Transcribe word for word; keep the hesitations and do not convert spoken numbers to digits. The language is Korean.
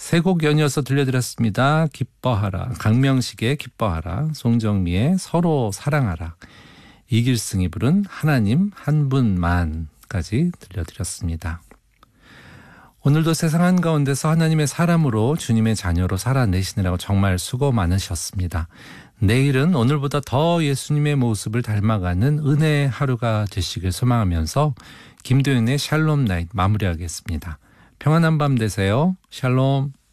세 곡 연이어서 들려드렸습니다. 기뻐하라, 강명식의 기뻐하라, 송정미의 서로 사랑하라, 이길승이 부른 하나님 한 분만까지 들려드렸습니다. 오늘도 세상 한가운데서 하나님의 사람으로 주님의 자녀로 살아내시느라고 정말 수고 많으셨습니다. 내일은 오늘보다 더 예수님의 모습을 닮아가는 은혜의 하루가 되시길 소망하면서 김도윤의 샬롬 나잇 마무리하겠습니다. 평안한 밤 되세요. 샬롬.